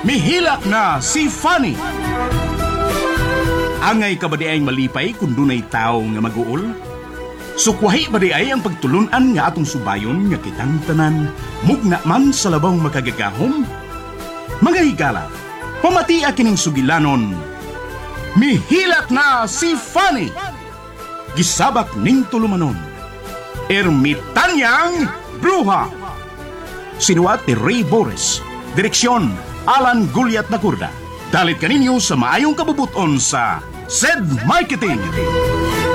Mihilak na si Fanny. Angay ka ba di ay malipay kung dunay tao nga mag-uol? Sukwahi ba di ay ang pagtulunan nga atong subayon nga kitang tanan, mugna man sa labang makagagahom? Mga higala, pamatia kining sugilanon. Mihilak na si Fanny. Gisabak ning tulumanon. Ermitanyang Bruha. Sinuat ni Ray Boris. Direksyon, Alan Gulyat na Kurda. Dalit kaninyo sa maayong kabubuton sa SED Marketing.